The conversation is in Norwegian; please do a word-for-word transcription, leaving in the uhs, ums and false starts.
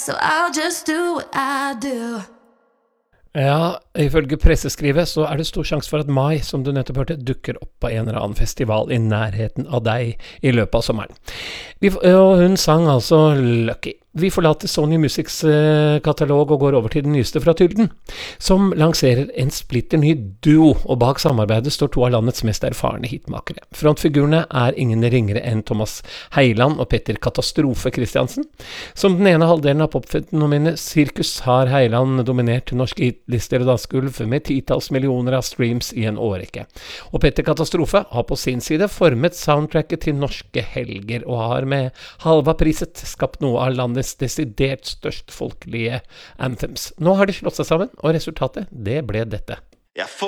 so I'll just do what I do. Ja, ifølge presseskrivet så er det stor sjanse for at Mai, som du nettopp hørte, dukker opp på en eller annen festival i nærheten av deg i løpet av sommeren. Vi, og hun sang altså Lucky. Vi forlater Sony Musics eh, katalog og går over til den nyeste fra Tylden, som lanserer en splitter ny duo, og bak samarbeidet står to av landets mest erfarne hitmakere. Frontfigurene er ingen ringere enn Thomas Heiland og Petter Katastrofe Kristiansen. Som den ene halvdelen av popfenomenet Sirkus har Heiland dominert norske hitlister og dansegulv med titalls millioner av streams i en årrekke. Og Petter Katastrofe har på sin side formet soundtracket til norske helger, og har med halva priset skapt noe av landets desidert størst folkelige anthems. Nå har de slått seg sammen, og resultatet, det ble dette. Jeg får